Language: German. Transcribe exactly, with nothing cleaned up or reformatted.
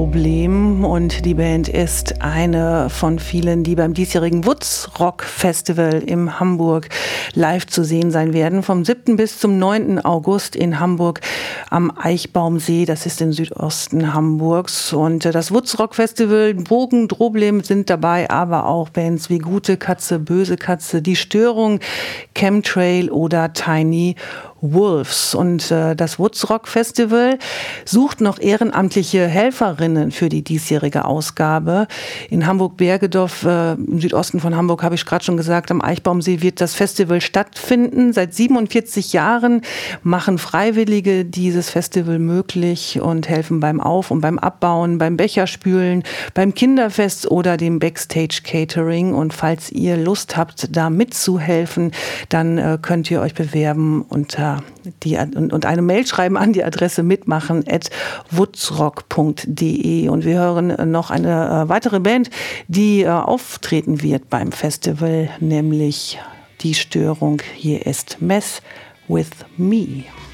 Problem und die Band ist eine von vielen, die beim diesjährigen Woodstock Festival in Hamburg live zu sehen sein werden. Vom siebten bis zum neunten August in Hamburg am Eichbaumsee, das ist im Südosten Hamburgs. Und das Woodstock Festival, Bogen, Droblem sind dabei, aber auch Bands wie Gute Katze, Böse Katze, Die Störung, Chemtrail oder Tiny Wolves. Und äh, das Woodstock Festival sucht noch ehrenamtliche Helferinnen für die diesjährige Ausgabe. In Hamburg-Bergedorf, äh, im Südosten von Hamburg, habe ich gerade schon gesagt, am Eichbaumsee wird das Festival stattfinden. Seit siebenundvierzig Jahren machen Freiwillige dieses Festival möglich und helfen beim Auf- und beim Abbauen, beim Becherspülen, beim Kinderfest oder dem Backstage-Catering. Und falls ihr Lust habt, da mitzuhelfen, dann äh, könnt ihr euch bewerben unter Die, und, und eine Mail schreiben an die Adresse mitmachen at woodsrock punkt de. Und wir hören noch eine äh, weitere Band, die äh, auftreten wird beim Festival, nämlich Die Störung. Hier ist Mess with Me.